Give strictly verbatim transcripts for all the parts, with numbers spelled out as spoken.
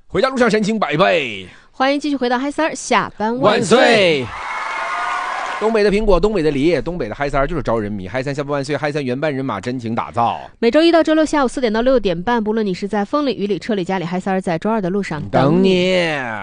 回家路上神情百倍。 欢迎继续回到嗨三儿下班万岁。东北的苹果，东北的梨，东北的嗨三就是招人迷。嗨三下班万岁，嗨三原班人马真情打造。 每周一到周六下午四点到六点半，不论你是在风里雨里车里家里，嗨三在周二的路上等你。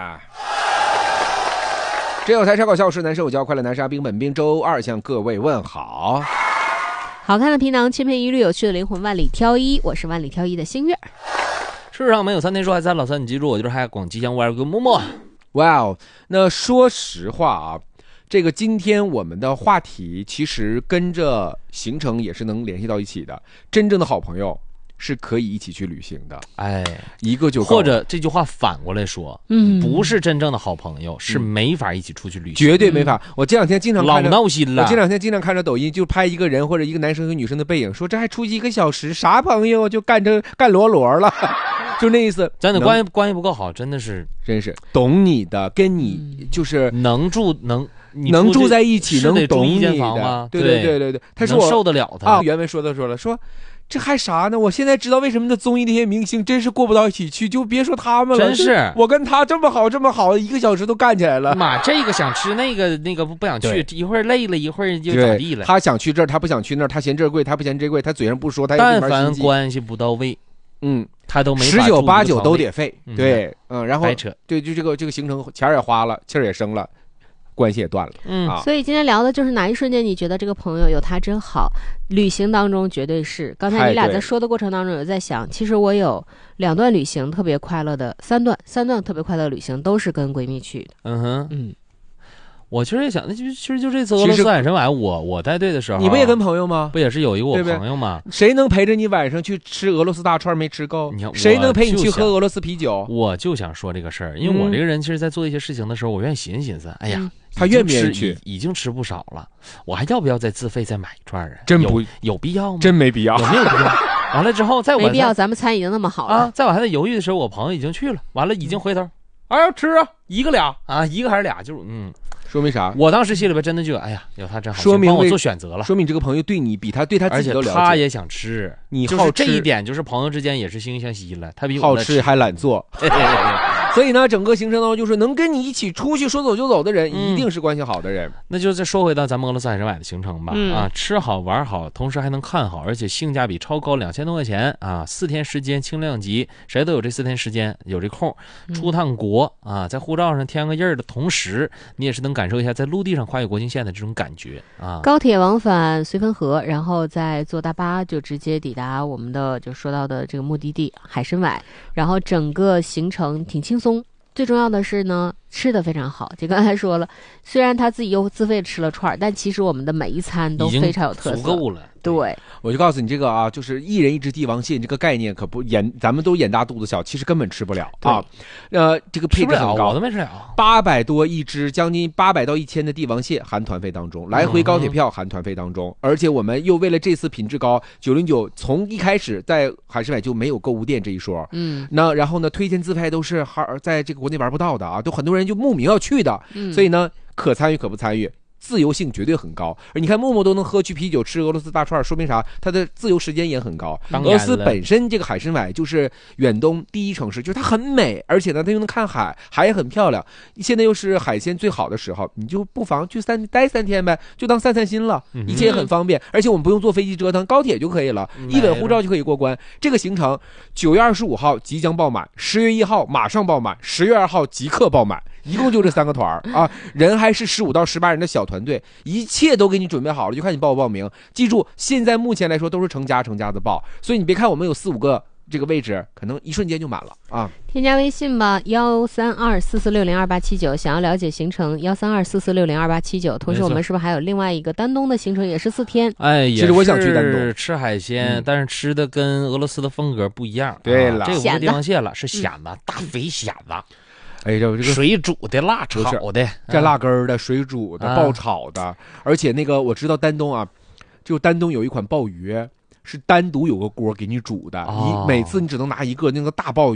这有台烧烤笑事，男生有教快乐男生阿兵本兵，周二向各位问好。 好看的皮囊，千篇一律，有趣的灵魂，万里挑一。我是万里挑一的星月。 世上没有三天说嗨三，老三你记住，我就是嗨广吉祥五二哥默默。 哇哦，那说实话啊，这个今天我们的话题其实跟着行程也是能联系到一起的。真正的好朋友是可以一起去旅行的， 哎， 一个就够了。 或者这句话反过来说，嗯，不是真正的好朋友，是没法一起出去旅行， 绝对没法。我这两天经常看着老闹心了。 我这两天经常看着抖音，就拍一个人或者一个男生和女生的背影，说这还出去一个小时，啥朋友就干成干罗罗了，就那意思。 真的关系关系不够好，真的是真是懂你的，跟你就是能住能。 能住在一起，能懂你的吗？ 对对对对对，他说我受得了他啊。原文说的说了，说这还啥呢？我现在知道为什么那综艺那些明星真是过不到一起去，就别说他们了。 真是我跟他这么好这么好，一个小时都干起来了。 妈，这个想吃，那个那个不想去，一会儿累了，一会儿就咋地了。 他想去这儿，他不想去那儿，他嫌这儿贵，他不嫌这贵，他嘴上不说，他也但凡关系不到位， 嗯， 他都没十九八九都得废。对，嗯，然后白扯。 对，就这个这个行程钱也花了，气儿也生了。关系也断了， 嗯、啊，所以今天聊的就是哪一瞬间你觉得这个朋友有他真好？旅行当中绝对是。刚才你俩在说的过程当中有在想，其实我有两段旅行特别快乐的，三段三段特别快乐的旅行都是跟闺蜜去的。 嗯哼，嗯，我其实也想，那就其实就这次俄罗斯海参崴，我我带队的时候， 你不也跟朋友吗？ 不也是有一个我朋友吗？ 谁能陪着你晚上去吃俄罗斯大串没吃够？谁能陪你去喝俄罗斯啤酒？ 我就想说这个事儿，因为我这个人其实，在做一些事情的时候，我愿意寻思寻思，哎呀。嗯， 他愿不愿意去？ 已经吃不少了，我还要不要再自费再买一串啊？ 真不有, 有必要吗？ 真没必要， 有没有必要？完了之后，在我没必要，咱们餐已经那么好了啊！在我还在犹豫的时候，我朋友已经去了，完了已经回头，哎，吃啊，一个俩啊，一个还是俩，就是嗯， 说明啥？ 我当时心里边真的就哎呀，有他真好， 说明帮我做选择了， 说明这个朋友对你比他对他自己都了解， 而且他也想吃， 你好吃， 就是这一点就是朋友之间也是惺惺相惜了，他比我好吃还懒做。所以呢，整个行程当中，就是能跟你一起出去说走就走的人，嗯、一定是关系好的人。 那就再说回到咱们俄罗斯海参崴的行程吧。嗯、啊，吃好玩好，同时还能看好，而且性价比超高，两千多块钱啊，四天时间轻量级，谁都有这四天时间，有这空出趟国啊，在护照上填个印儿的同时，你也是能感受一下在陆地上跨越国境线的这种感觉啊。 高铁往返绥芬河，然后再坐大巴就直接抵达我们的就说到的这个目的地海参崴，然后整个行程挺轻松。最重要的是呢，吃的非常好。就刚才说了，虽然他自己又自费吃了串，但其实我们的每一餐都非常有特色， 足够了。 对， 我就告诉你这个啊，就是一人一只帝王蟹这个概念，可不眼咱们都眼大肚子小，其实根本吃不了啊。呃，这个配置很高， 我都没吃了， 八百多一只，将近八百到一千的帝王蟹含团费当中，来回高铁票含团费当中，嗯、而且我们又为了这次品质高，九零九从一开始在海参崴就没有购物店这一说，嗯，那然后呢，推荐自拍都是在这个国内玩不到的啊，都很多人就慕名要去的，嗯、所以呢，可参与可不参与。自由性绝对很高，而你看默默都能喝去啤酒吃俄罗斯大串，说明啥？它的自由时间也很高。俄罗斯本身这个海参崴就是远东第一城市，就是它很美，而且呢它又能看海，海也很漂亮。现在又是海鲜最好的时候，你就不妨去三待三天呗，就当散散心了，一切也很方便，而且我们不用坐飞机折腾，高铁就可以了，一本护照就可以过关。这个行程九月二十五号即将爆满，十月一号马上爆满，十月二号即刻爆满。一共就这三个团啊，人还是十五到十八人的小团队，一切都给你准备好了，就看你报不报名。记住，现在目前来说都是成家成家的报，所以你别看我们有四五个这个位置，可能一瞬间就满了啊。 添加微信吧，幺三二四四六零二八七九，想要了解行程，幺三二四四六零二八七九。同时，我们是不是还有另外一个丹东的行程，也是四天？ 哎， 其实我想去丹东吃海鲜，嗯、但是吃的跟俄罗斯的风格不一样。 对了， 啊、这个不是帝王蟹了，是蚬子，嗯、大肥蚬子。 哎，这个水煮的、辣炒的、 蘸辣根儿的、水煮的、爆炒的，啊、而且那个我知道丹东啊，就丹东有一款鲍鱼是单独有个锅给你煮的，哦、你每次你只能拿一个那个大鲍鱼。